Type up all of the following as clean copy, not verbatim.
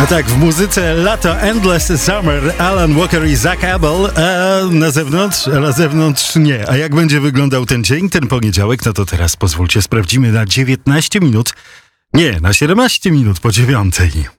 A tak, w muzyce Lato, Endless Summer, Alan Walker i Zach Abel, a na zewnątrz nie. A jak będzie wyglądał ten dzień, ten poniedziałek, no to teraz pozwólcie, sprawdzimy na 19 minut, nie, na 17 minut po 9.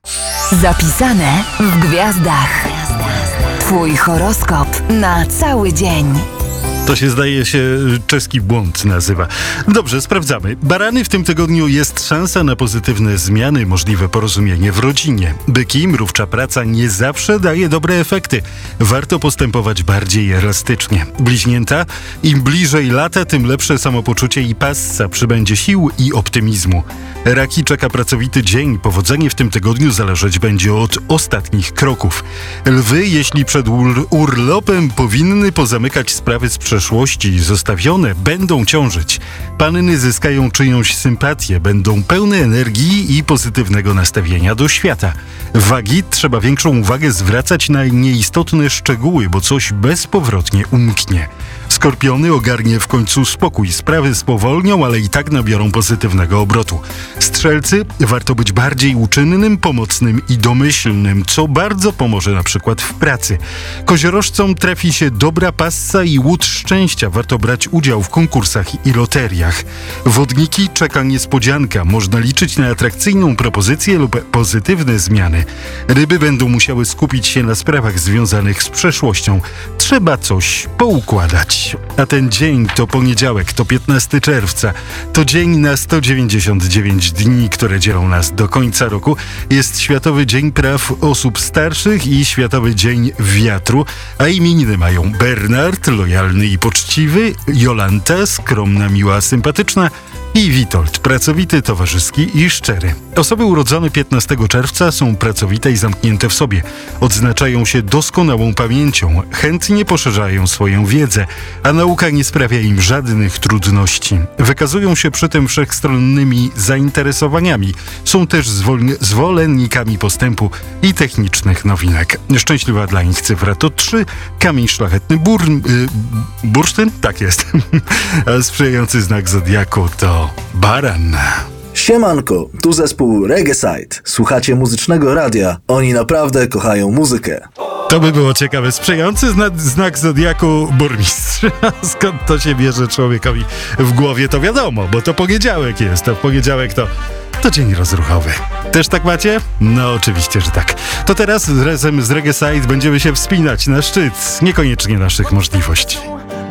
Zapisane w gwiazdach. Twój horoskop na cały dzień. To się zdaje się czeski błąd nazywa. Dobrze, sprawdzamy. Barany, w tym tygodniu jest szansa na pozytywne zmiany, możliwe porozumienie w rodzinie. Byki, mrówcza praca nie zawsze daje dobre efekty. Warto postępować bardziej elastycznie. Bliźnięta, im bliżej lata, tym lepsze samopoczucie i passa przybędzie sił i optymizmu. Raki, czeka pracowity dzień. Powodzenie w tym tygodniu zależeć będzie od ostatnich kroków. Lwy, jeśli przed urlopem powinny pozamykać sprawy z przeszłości zostawione, będą ciążyć. Panny zyskają czyjąś sympatię, będą pełne energii i pozytywnego nastawienia do świata. Wagi, trzeba większą uwagę zwracać na nieistotne szczegóły, bo coś bezpowrotnie umknie. Skorpiony, ogarnie w końcu spokój. Sprawy spowolnią, ale i tak nabiorą pozytywnego obrotu. Strzelcy, warto być bardziej uczynnym, pomocnym i domyślnym, co bardzo pomoże na przykład w pracy. Koziorożcom trafi się dobra passa i łód szczęścia. Warto brać udział w konkursach i loteriach. Wodniki, czeka niespodzianka. Można liczyć na atrakcyjną propozycję lub pozytywne zmiany. Ryby będą musiały skupić się na sprawach związanych z przeszłością. Trzeba coś poukładać. A ten dzień to poniedziałek, to 15 czerwca. To dzień na 199 dni, które dzielą nas do końca roku. Jest Światowy Dzień Praw Osób Starszych i Światowy Dzień Wiatru, a imieniny mają Bernard, lojalny i poczciwy, Jolanta, skromna, miła, sympatyczna, i Witold, pracowity, towarzyski i szczery. Osoby urodzone 15 czerwca są pracowite i zamknięte w sobie. Odznaczają się doskonałą pamięcią, chętnie poszerzają swoją wiedzę, a nauka nie sprawia im żadnych trudności. Wykazują się przy tym wszechstronnymi zainteresowaniami. Są też zwolennikami postępu i technicznych nowinek. Szczęśliwa dla nich cyfra to 3, kamień szlachetny bursztyn? Tak jest. A sprzyjający znak zodiaku to baran. Siemanko, tu zespół Reggaeside. Słuchacie muzycznego radia. Oni naprawdę kochają muzykę. To by było ciekawe. Sprzyjający znak zodiaku burmistrz. Skąd to się bierze człowiekowi w głowie, to wiadomo, bo to poniedziałek jest. To w poniedziałek to dzień rozruchowy. Też tak macie? No oczywiście, że tak. To teraz razem z Reggaeside będziemy się wspinać na szczyt niekoniecznie naszych możliwości.